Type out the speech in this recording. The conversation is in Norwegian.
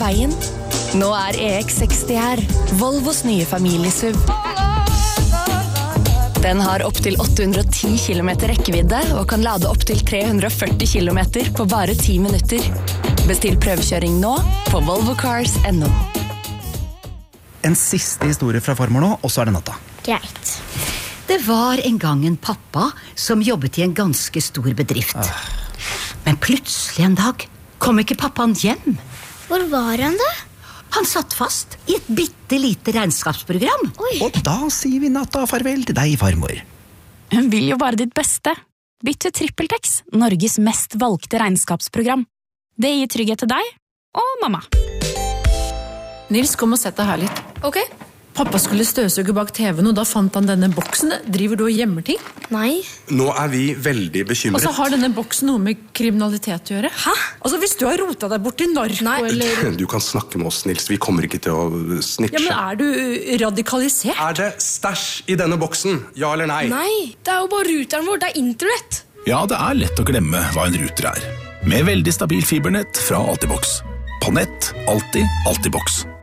veien. Nå EX60 her, Volvos nye familiesuv. Den har opp til 810 km rekkevidde og kan lade opp til 340 km på bare 10 minutter. Bestill prøvekjøring nå på volvocars.no. En siste historie fra farmor nå, og så det natta. Greit. Det var en gang en pappa som jobbet i en ganske stor bedrift. Men plutselig en dag kom ikke pappaen hjem. Hvor var han da? Han satt fast i et bittelite regnskapsprogram. Oi. Og da sier vi natta farvel til deg, farmor. Hun vil jo bare ditt beste. Bytt til TrippelTex, Norges mest valgte regnskapsprogram. Det gir trygghet til deg og mamma. Nils, kom og sett deg her litt. Ok. Pappa skulle støvsuge bak TV-en, og da fant han denne boksen. Driver du og gjemmer ting? Nei. Nå vi veldig bekymret. Og så har denne boksen noe med kriminalitet å gjøre. Hæ? Altså, hvis du har rotet deg bort til narko, eller... Du kan snakke med oss, Nils. Vi kommer ikke til å snitche. Ja, men du radikalisert? Det stæsj i denne boksen? Ja eller nei? Nei, det jo bare ruteren vår, det internett. Ja, det lett å glemme hva en router Med veldig stabil fibernett fra Altibox. På nett, alltid Altibox.